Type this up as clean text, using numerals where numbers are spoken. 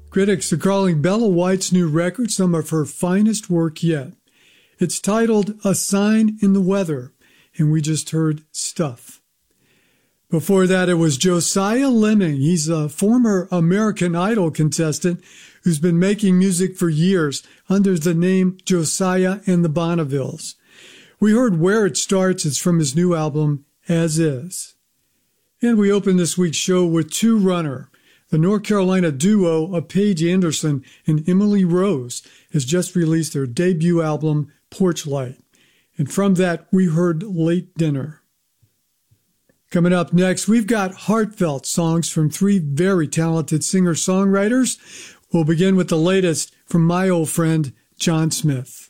Critics are calling Bella White's new record some of her finest work yet. It's titled A Sign in the Weather, and we just heard Stuff. Before that, it was Josiah Lemming. He's a former American Idol contestant who's been making music for years under the name Josiah and the Bonnevilles. We heard Where It Starts. It's from his new album, As Is. And we opened this week's show with Two Runner. The North Carolina duo of Paige Anderson and Emily Rose has just released their debut album, Porch Light. And from that, we heard Late Dinner. Coming up next, we've got heartfelt songs from three very talented singer-songwriters. We'll begin with the latest from my old friend, John Smith.